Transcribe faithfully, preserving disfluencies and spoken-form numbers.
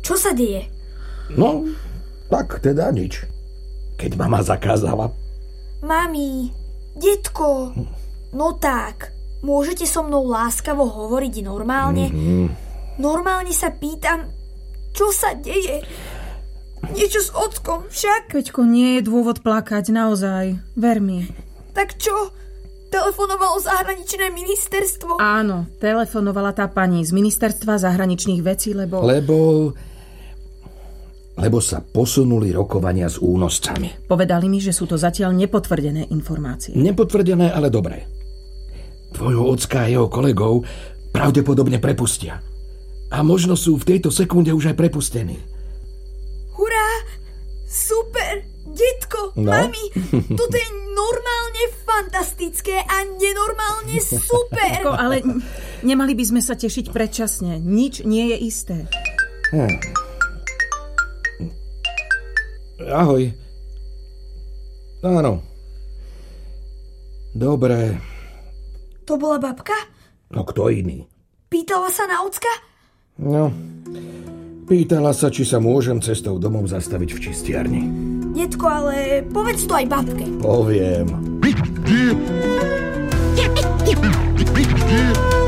Čo sa deje? No, tak teda nič. Keď mama zakázala. Mami, detko, no tak, môžete so mnou láskavo hovoriť normálne? Mm-hmm. Normálne sa pýtam, čo sa deje? Niečo s ockom však. Peťko, nie je dôvod plakať, naozaj. Ver mi. Tak čo? Telefonovalo zahraničné ministerstvo? Áno, telefonovala tá pani z ministerstva zahraničných vecí, lebo... Lebo... Lebo sa posunuli rokovania s únoscami. Povedali mi, že sú to zatiaľ nepotvrdené informácie. Nepotvrdené, ale dobré. Tvojho ocka a jeho kolegov pravdepodobne prepustia. A možno sú v tejto sekunde už aj prepustení. Hurá! Super! Detko, no? Mami, toto je normálne fantastické a nenormálne super! Ko, ale nemali by sme sa tešiť predčasne. Nič nie je isté. Hm. Ahoj. Áno. Dobre. To bola babka? No kto iný? Pýtala sa na ocka? No, pýtala sa, či sa môžem cestou domov zastaviť v čistiarni. Detko, ale povedz to aj babke. Poviem.